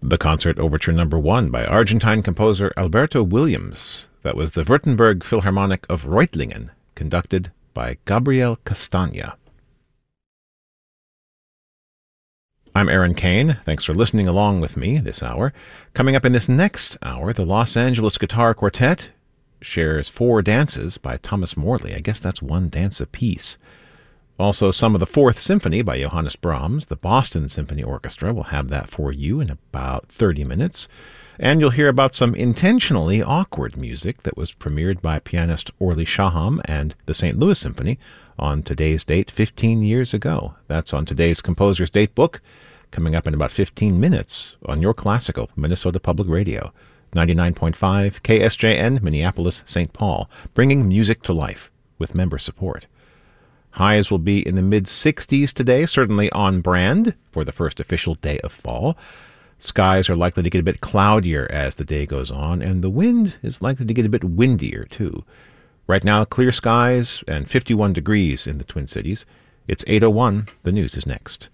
The Concert Overture No. 1 by Argentine composer Alberto Williams. That was the Württemberg Philharmonic of Reutlingen, conducted by Gabriel Castagna. I'm Aaron Kane. Thanks for listening along with me this hour. Coming up in this next hour, the Los Angeles Guitar Quartet shares 4 dances by Thomas Morley. I guess that's one dance apiece. Also, some of the Fourth Symphony by Johannes Brahms. The Boston Symphony Orchestra will have that for you in about 30 minutes. And you'll hear about some intentionally awkward music that was premiered by pianist Orly Shaham and the St. Louis Symphony on today's date 15 years ago. That's on today's Composer's Date book, coming up in about 15 minutes on your classical Minnesota Public Radio, 99.5 KSJN, Minneapolis, St. Paul, bringing music to life with member support. Highs will be in the mid-60s today, certainly on brand for the first official day of fall. Skies are likely to get a bit cloudier as the day goes on, and the wind is likely to get a bit windier, too. Right now, clear skies and 51 degrees in the Twin Cities. It's 8:01. The news is next.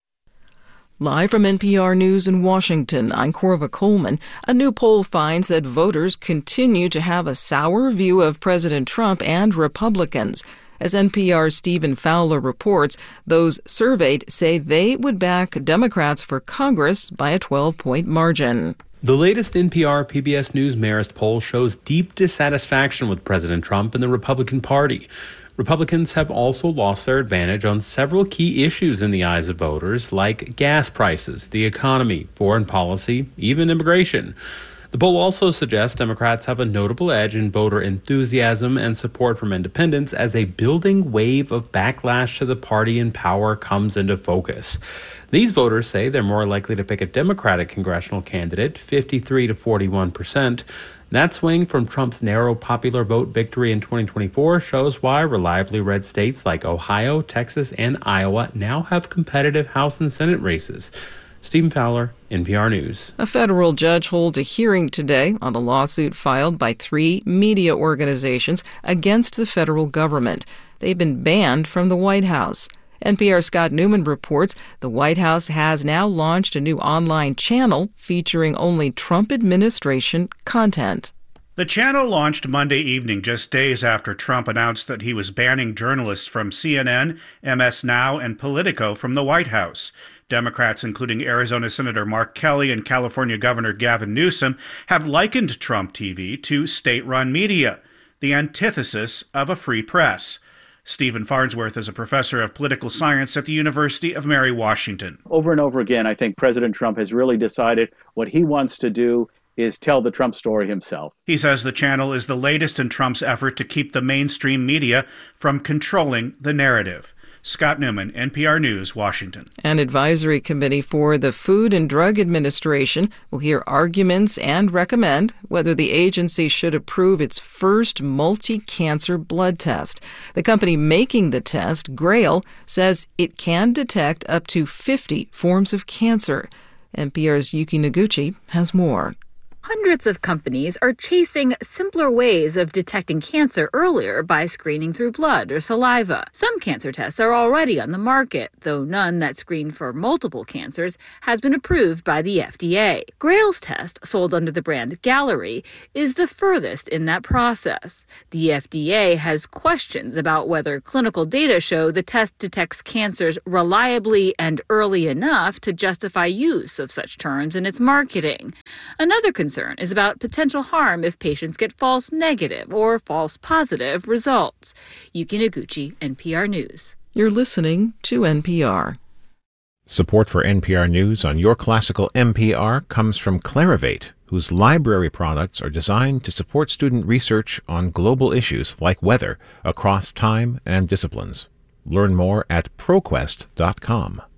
Live from NPR News in Washington, I'm Corva Coleman. A new poll finds that voters continue to have a sour view of President Trump and Republicans. As NPR's Stephen Fowler reports, those surveyed say they would back Democrats for Congress by a 12-point margin. The latest NPR PBS News Marist poll shows deep dissatisfaction with President Trump and the Republican Party. Republicans have also lost their advantage on several key issues in the eyes of voters, like gas prices, the economy, foreign policy, even immigration. The poll also suggests Democrats have a notable edge in voter enthusiasm and support from independents as a building wave of backlash to the party in power comes into focus. These voters say they're more likely to pick a Democratic congressional candidate, 53 to 41%. That swing from Trump's narrow popular vote victory in 2024 shows why reliably red states like Ohio, Texas, and Iowa now have competitive House and Senate races. Stephen Fowler, NPR News. A federal judge holds a hearing today on a lawsuit filed by 3 media organizations against the federal government. They've been banned from the White House. NPR's Scott Newman reports the White House has now launched a new online channel featuring only Trump administration content. The channel launched Monday evening, just days after Trump announced that he was banning journalists from CNN, MS Now, and Politico from the White House. Democrats, including Arizona Senator Mark Kelly and California Governor Gavin Newsom, have likened Trump TV to state-run media, the antithesis of a free press. Stephen Farnsworth is a professor of political science at the University of Mary Washington. Over and over again, I think President Trump has really decided what he wants to do is tell the Trump story himself. He says the channel is the latest in Trump's effort to keep the mainstream media from controlling the narrative. Scott Newman, NPR News, Washington. An advisory committee for the Food and Drug Administration will hear arguments and recommend whether the agency should approve its first multi-cancer blood test. The company making the test, Grail, says it can detect up to 50 forms of cancer. NPR's Yuki Noguchi has more. Hundreds of companies are chasing simpler ways of detecting cancer earlier by screening through blood or saliva. Some cancer tests are already on the market, though none that screen for multiple cancers has been approved by the FDA. Grail's test, sold under the brand Gallery, is the furthest in that process. The FDA has questions about whether clinical data show the test detects cancers reliably and early enough to justify use of such terms in its marketing. Another concern is about potential harm if patients get false negative or false positive results. Yuki Noguchi, NPR News. You're listening to NPR. Support for NPR News on Your Classical NPR comes from Clarivate, whose library products are designed to support student research on global issues like weather across time and disciplines. Learn more at ProQuest.com.